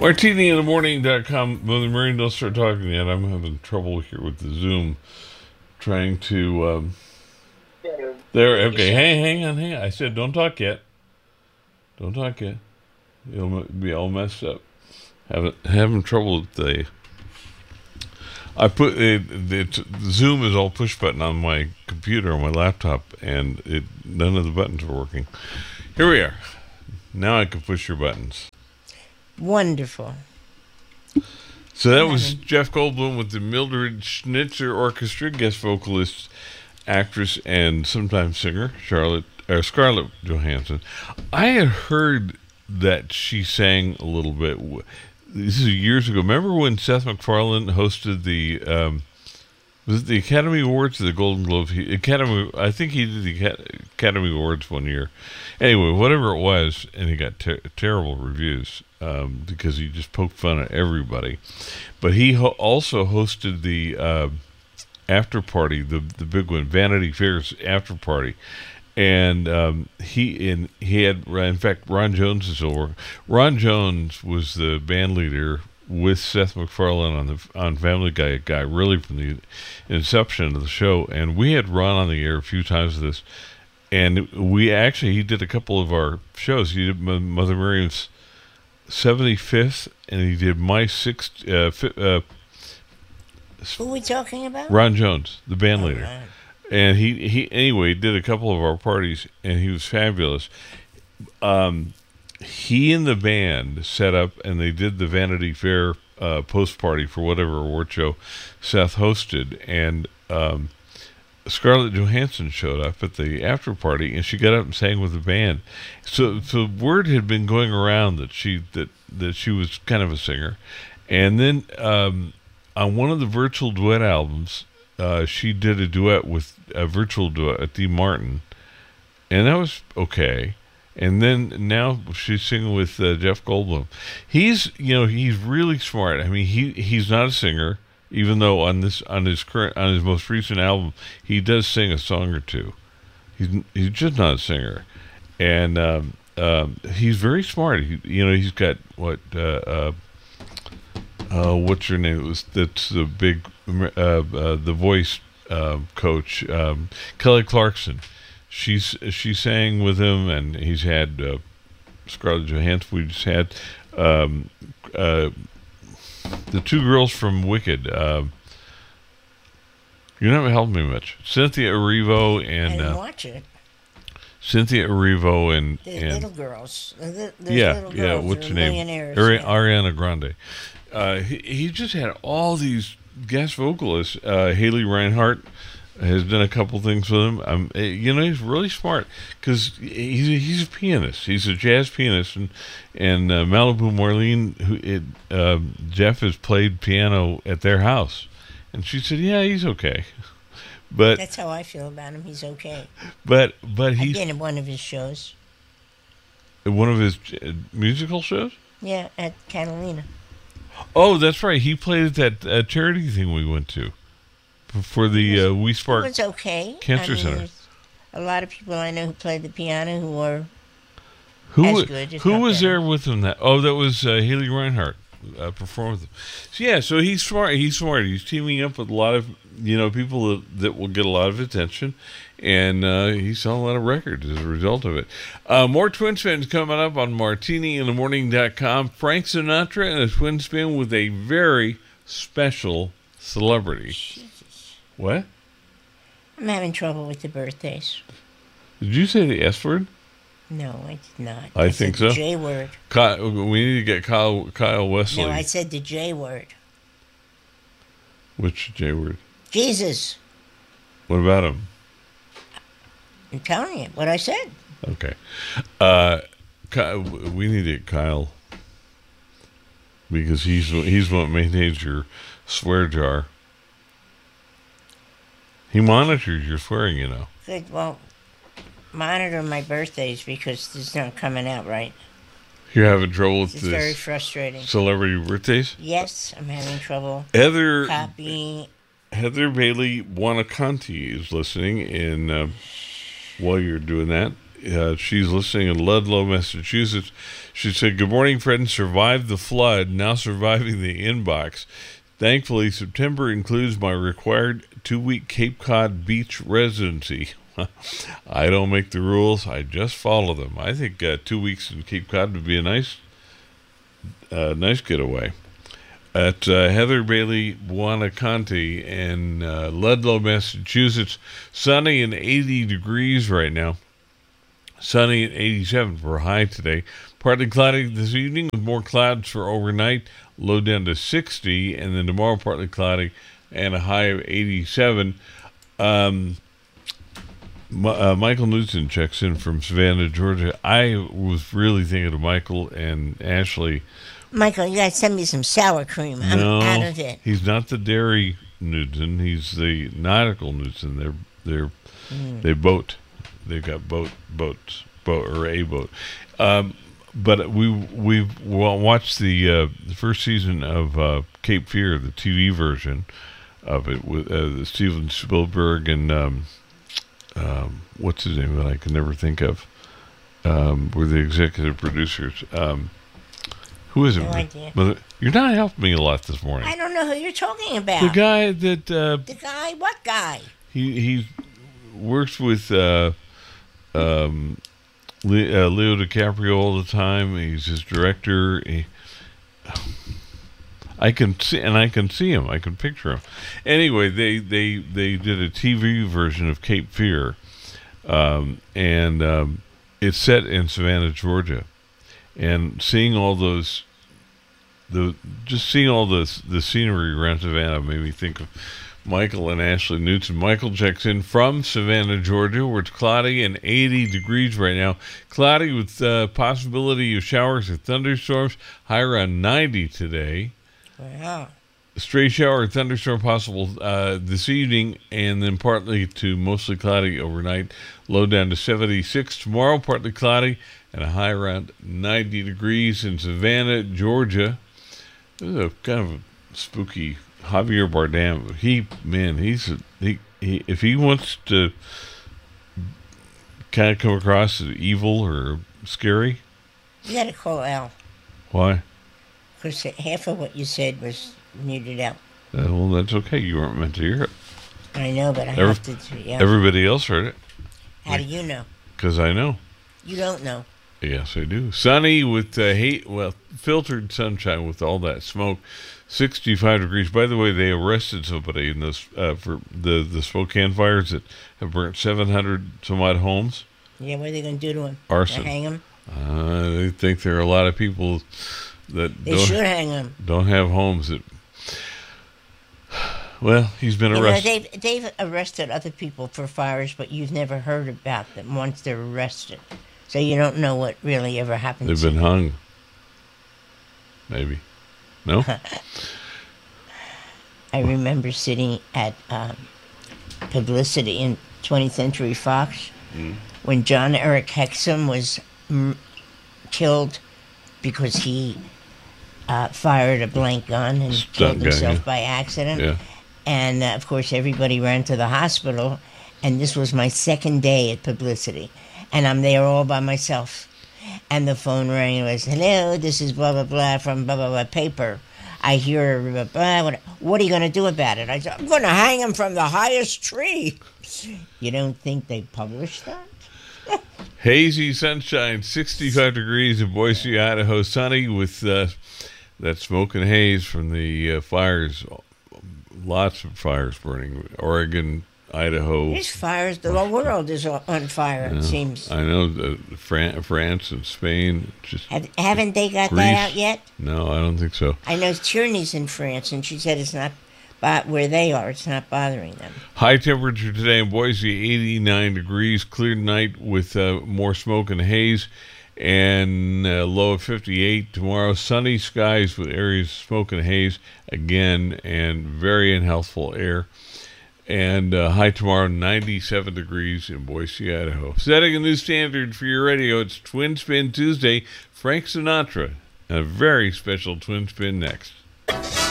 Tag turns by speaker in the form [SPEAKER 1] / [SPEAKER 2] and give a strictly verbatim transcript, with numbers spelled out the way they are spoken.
[SPEAKER 1] Martini in the morning dot com. Mother Mary, don't start talking yet. I'm having trouble here with the Zoom. Trying to. Um, there. Okay. Hang, hang on. Hang on. I said don't talk yet. Don't talk yet. It'll be all messed up. Having having trouble with the. I put it, it. Zoom is all push button on my computer on my laptop, and it none of the buttons are working. Here we are. Now I can push your buttons.
[SPEAKER 2] Wonderful.
[SPEAKER 1] So that was Jeff Goldblum with the Mildred Schnitzer Orchestra, guest vocalist, actress, and sometimes singer Charlotte or Scarlett Johansson. I had heard that she sang a little bit. This is years ago. Remember when Seth MacFarlane hosted the um, was it the Academy Awards or the Golden Globes? He, Academy, I think he did the Academy Awards one year. Anyway, whatever it was, and he got ter- terrible reviews um, because he just poked fun at everybody. But he ho- also hosted the uh, after party, the the big one, Vanity Fair's after party. And um, he in he had in fact Ron Jones is over. Ron Jones was the band leader with Seth MacFarlane on the on Family Guy, guy really from the inception of the show. And we had Ron on the air a few times with this, and we actually he did a couple of our shows. He did Mother Miriam's seventy-fifth, and he did my sixth. Uh, fi- uh,
[SPEAKER 2] Who are we talking about?
[SPEAKER 1] Ron Jones, the band
[SPEAKER 2] oh,
[SPEAKER 1] leader.
[SPEAKER 2] Right.
[SPEAKER 1] And he, he anyway did a couple of our parties, and he was fabulous. Um, he and the band set up, and they did the Vanity Fair uh, post party for whatever award show Seth hosted, and um, Scarlett Johansson showed up at the after party, and she got up and sang with the band. So, so word had been going around that she that that she was kind of a singer, and then um, on one of the virtual duet albums. Uh, she did a duet with a virtual duet at Dean Martin, and that was okay. And then now she's singing with uh, Jeff Goldblum. He's, you know, he's really smart. I mean, he he's not a singer, even though on this on his current on his most recent album he does sing a song or two. He's he's just not a singer, and um, um, he's very smart. He, you know, he's got what. Uh, uh, Uh, what's her name? It was that's the big, uh, uh, the voice uh, coach, um, Kelly Clarkson. She's she sang with him, and he's had uh, Scarlett Johansson. We just had um, uh, the two girls from Wicked. Uh, you're not helping me much. Cynthia Erivo and
[SPEAKER 2] I didn't
[SPEAKER 1] uh,
[SPEAKER 2] watch it.
[SPEAKER 1] Cynthia Erivo and
[SPEAKER 2] The
[SPEAKER 1] and
[SPEAKER 2] little girls. The, the
[SPEAKER 1] yeah,
[SPEAKER 2] little
[SPEAKER 1] yeah.
[SPEAKER 2] girls
[SPEAKER 1] What's
[SPEAKER 2] are
[SPEAKER 1] her name?
[SPEAKER 2] millionaires,
[SPEAKER 1] Ari-
[SPEAKER 2] yeah.
[SPEAKER 1] Ariana Grande. Uh, he, he just had all these guest vocalists. Uh, Haley Reinhart has done a couple things with him. Um, eh, you know, he's really smart because he's a, he's a pianist. He's a jazz pianist, and and uh, Malibu Marlene, who it, uh, Jeff has played piano at their house, and she said, "Yeah, he's okay." But
[SPEAKER 2] That's how I feel about him. He's okay.
[SPEAKER 1] but but
[SPEAKER 2] I've
[SPEAKER 1] he's
[SPEAKER 2] been in one of his shows.
[SPEAKER 1] one of his uh, musical shows.
[SPEAKER 2] Yeah, at Catalina.
[SPEAKER 1] Oh, that's right. He played at that uh, charity thing we went to for the uh, We
[SPEAKER 2] It
[SPEAKER 1] Spark
[SPEAKER 2] was okay.
[SPEAKER 1] Cancer
[SPEAKER 2] I mean,
[SPEAKER 1] Center.
[SPEAKER 2] there's a lot of people I know who played the piano who were
[SPEAKER 1] Who
[SPEAKER 2] as
[SPEAKER 1] wa-
[SPEAKER 2] good, if
[SPEAKER 1] who
[SPEAKER 2] not
[SPEAKER 1] was
[SPEAKER 2] better.
[SPEAKER 1] there with him? That oh, that was uh, Haley Reinhart uh, performed with him. So yeah, so he's smart. He's smart. He's teaming up with a lot of you know people that, that will get a lot of attention, and uh, he's selling a lot of records as a result of it. Uh, more Twin Spins coming up on Martini in the Morning dot com. Frank Sinatra and a Twin Spin with a very special celebrity.
[SPEAKER 2] Jesus.
[SPEAKER 1] What?
[SPEAKER 2] I'm having trouble with the birthdays.
[SPEAKER 1] Did you say the S word?
[SPEAKER 2] No, I did not.
[SPEAKER 1] I
[SPEAKER 2] said
[SPEAKER 1] think
[SPEAKER 2] the
[SPEAKER 1] so.
[SPEAKER 2] J word.
[SPEAKER 1] Kyle, we need to get Kyle Kyle Wesley.
[SPEAKER 2] No, I said the J word.
[SPEAKER 1] Which J word?
[SPEAKER 2] Jesus.
[SPEAKER 1] What about him?
[SPEAKER 2] I'm telling you what I said.
[SPEAKER 1] Okay. Uh, Kyle, we need to get Kyle because he's he's what maintains your swear jar. He monitors your swearing, you know.
[SPEAKER 2] Good. Well, monitor my birthdays because it's not coming out right.
[SPEAKER 1] You're having trouble with
[SPEAKER 2] It's very
[SPEAKER 1] this
[SPEAKER 2] frustrating.
[SPEAKER 1] celebrity birthdays?
[SPEAKER 2] Yes, I'm having trouble
[SPEAKER 1] Heather
[SPEAKER 2] copying.
[SPEAKER 1] Heather Bailey Wanakanti is listening, and uh, while you're doing that, Uh, she's listening in Ludlow, Massachusetts. She said, "Good morning, friends. Survived the flood. Now surviving the inbox. Thankfully, September includes my required two-week Cape Cod beach residency. I don't make the rules. I just follow them. I think uh, two weeks in Cape Cod would be a nice, uh, nice getaway." At uh, Heather Bailey Buonaconte in uh, Ludlow, Massachusetts, sunny and eighty degrees right now. Sunny and eighty-seven for a high today. Partly cloudy this evening with more clouds for overnight. Low down to sixty, and then tomorrow partly cloudy and a high of eighty-seven. Um, uh, Michael Newton checks in from Savannah, Georgia. I was really thinking of Michael and Ashley.
[SPEAKER 2] Michael, you gotta send me some sour cream. I'm
[SPEAKER 1] no,
[SPEAKER 2] out of it.
[SPEAKER 1] He's not the dairy Newton. He's the nautical Newton. They're they're mm. they boat. They've got boat boats boat or a boat. Um, but we we've watched the uh, the first season of uh, Cape Fear, the T V version of it with uh, Steven Spielberg and um, um, what's his name that I can never think of. Um, were the executive producers. Um, Who is it?
[SPEAKER 2] No idea.
[SPEAKER 1] Mother, you're not helping me a lot this morning.
[SPEAKER 2] I don't know who you're talking about.
[SPEAKER 1] The guy that uh,
[SPEAKER 2] The guy? What guy?
[SPEAKER 1] he he works with uh, um, Le, uh, Leo DiCaprio all the time. He's his director. He, I can see, and I can see him. I can picture him. Anyway, they they they did a T V version of Cape Fear, um, and um, it's set in Savannah, Georgia. And seeing all those, the just seeing all this the scenery around Savannah made me think of Michael and Ashley Newton. Michael checks in from Savannah, Georgia, where it's cloudy and eighty degrees right now. Cloudy with uh, possibility of showers or thunderstorms. High around ninety today.
[SPEAKER 2] Wow.
[SPEAKER 1] Stray shower or thunderstorm possible uh, this evening, and then partly to mostly cloudy overnight. Low down to seventy-six tomorrow, partly cloudy, and a high around ninety degrees in Savannah, Georgia. This is a kind of a spooky Javier Bardem. He, man, he's a, he, he if he wants to kind of come across as evil or scary.
[SPEAKER 2] You got to call Al.
[SPEAKER 1] Why?
[SPEAKER 2] Because half of what you said was muted out.
[SPEAKER 1] Uh, well, that's okay. You weren't meant to hear it.
[SPEAKER 2] I know, but I
[SPEAKER 1] Every,
[SPEAKER 2] have to. Yeah.
[SPEAKER 1] Everybody else heard it.
[SPEAKER 2] How do you know?
[SPEAKER 1] Because I know.
[SPEAKER 2] You don't know.
[SPEAKER 1] Yes, I do. Sunny with uh, hate, well, filtered sunshine with all that smoke. sixty-five degrees. By the way, they arrested somebody in this uh, for the the Spokane fires that have burnt seven hundred some odd homes.
[SPEAKER 2] Yeah, what are they going to do to him?
[SPEAKER 1] Arson.
[SPEAKER 2] They hang him?
[SPEAKER 1] Uh, they think there are a lot of people that
[SPEAKER 2] they
[SPEAKER 1] don't,
[SPEAKER 2] should hang him.
[SPEAKER 1] Don't have homes that. Well, he's been arrested.
[SPEAKER 2] You know, they've, they've arrested other people for fires, but you've never heard about them once they're arrested. So you don't know what really ever happened
[SPEAKER 1] They've
[SPEAKER 2] to
[SPEAKER 1] been
[SPEAKER 2] them.
[SPEAKER 1] hung. Maybe. No?
[SPEAKER 2] I remember sitting at um, Publicity in twentieth Century Fox mm. when John Eric Hexum was m- killed because he uh, fired a blank gun and
[SPEAKER 1] Stunt
[SPEAKER 2] killed himself
[SPEAKER 1] guy, yeah.
[SPEAKER 2] by accident.
[SPEAKER 1] Yeah.
[SPEAKER 2] And, uh, of course, everybody ran to the hospital. And this was my second day at Publicity. And I'm there all by myself. And the phone rang and it was, hello, this is blah, blah, blah from blah, blah, blah paper. I hear, blah, blah, blah. What are you going to do about it? I said, I'm going to hang him from the highest tree. You don't think they published that?
[SPEAKER 1] Hazy sunshine, sixty-five degrees in Boise, Idaho. Sunny with uh, that smoke and haze from the uh, fires. Lots of fires burning. Oregon, Idaho.
[SPEAKER 2] There's fires. The whole world is on fire,
[SPEAKER 1] yeah,
[SPEAKER 2] it seems.
[SPEAKER 1] I know uh, Fran- France and Spain. Just
[SPEAKER 2] Have, haven't they got
[SPEAKER 1] Greece.
[SPEAKER 2] that out yet?
[SPEAKER 1] No, I don't think so.
[SPEAKER 2] I know Tierney's in France, and she said it's not, but where they are, it's not bothering them.
[SPEAKER 1] High temperature today in Boise, eighty-nine degrees. Clear night with uh, more smoke and haze. And uh, low of fifty-eight tomorrow. Sunny skies with areas of smoke and haze again, and very unhealthful air. And uh, high tomorrow, ninety-seven degrees in Boise, Idaho. Setting a new standard for your radio. It's Twin Spin Tuesday. Frank Sinatra, and a very special Twin Spin next.